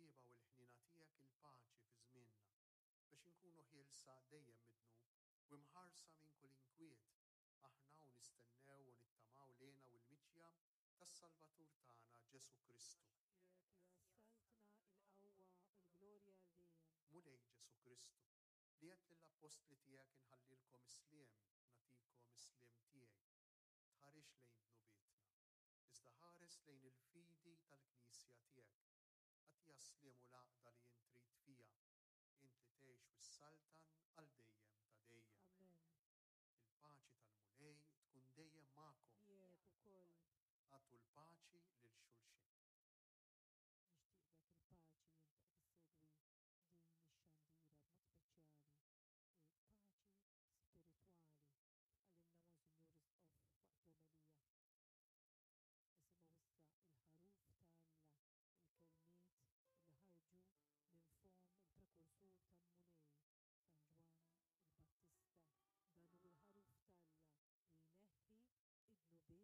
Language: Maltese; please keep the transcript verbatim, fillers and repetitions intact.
it-tajba u l-ħnina tiegħek il-paċi fi żmienna biex inkunu ħielsa dejjem midnu u mħarsa minn kull inkwiet aħna u nistennew u nittamaw lejna u l-miċja tas-Salvatur tagħna Ġesu Kristu. Jek jassaltna il-qawwa u l-glorja l dejjem. Mulej Ġesu Kristu li qed lill-apostli tiegħek inħallilkom isliem nagħtikom isliem tiegħi. Tħarix lejn dnubietna. Iżda ħares lejn il-fidi tal-Knisja tiegħek. Għatija slim u l-għaqda li jint trid fija. Int li tgħix fis-saltan għal